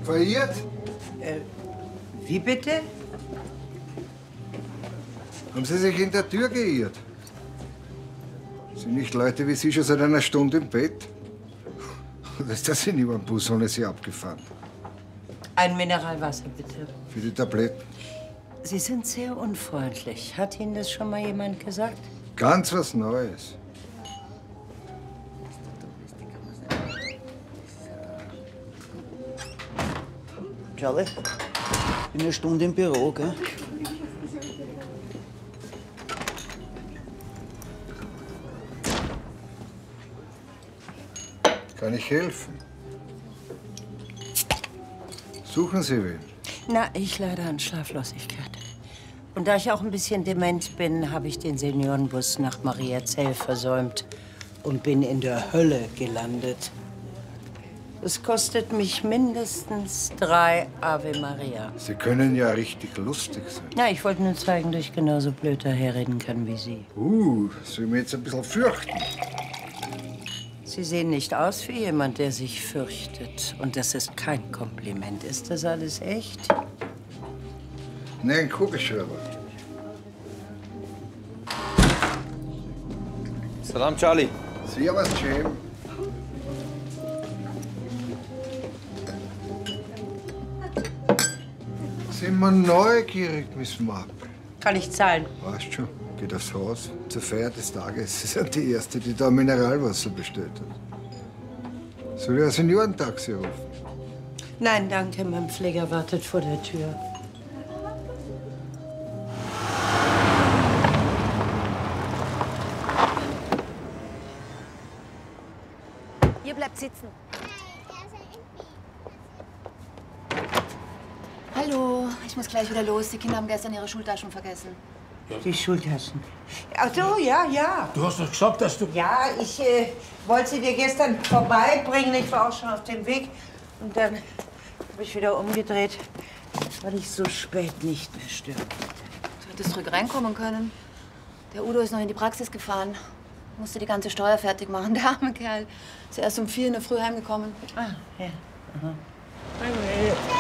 Verirrt? Wie bitte? Haben Sie sich in der Tür geirrt? Sind nicht Leute wie Sie schon seit einer Stunde im Bett? Oder ist das in über den Bus ohne Sie abgefahren? Ein Mineralwasser, bitte. Für die Tabletten? Sie sind sehr unfreundlich. Hat Ihnen das schon mal jemand gesagt? Ganz was Neues. Charlie, bin eine Stunde im Büro, gell? Kann ich helfen? Suchen Sie wen? Na, ich leide an Schlaflosigkeit. Und da ich auch ein bisschen dement bin, habe ich den Seniorenbus nach Mariazell versäumt und bin in der Hölle gelandet. Es kostet mich mindestens 3 Ave Maria. Sie können ja richtig lustig sein. Ja, ich wollte nur zeigen, dass ich genauso blöd daherreden kann wie Sie. soll ich mich jetzt ein bisschen fürchten? Sie sehen nicht aus wie jemand, der sich fürchtet. Und das ist kein Kompliment. Ist das alles echt? Nein, Kugelschreiber. Salam, Charlie. Servus, Jim. Sind wir neugierig, Miss Marple? Kann ich zahlen? Weißt schon, geht aufs Haus. Zur Feier des Tages. Sie sind die Erste, die da Mineralwasser bestellt hat. Soll ich ein Seniorentaxi rufen? Nein, danke. Mein Pfleger wartet vor der Tür. Ihr bleibt sitzen. Hallo, ich muss gleich wieder los. Die Kinder haben gestern ihre Schultaschen vergessen. Die Schultaschen. Ach so, ja, ja. Du hast doch gesagt, dass du... Ja, ich wollte sie dir gestern vorbeibringen. Ich war auch schon auf dem Weg. Und dann habe ich wieder umgedreht, weil ich so spät nicht mehr stören konnte. Du hättest zurück reinkommen können. Der Udo ist noch in die Praxis gefahren. Musste die ganze Steuer fertig machen. Der arme Kerl. Ist erst um 4 in der Früh heimgekommen. Ah, ja. Aha.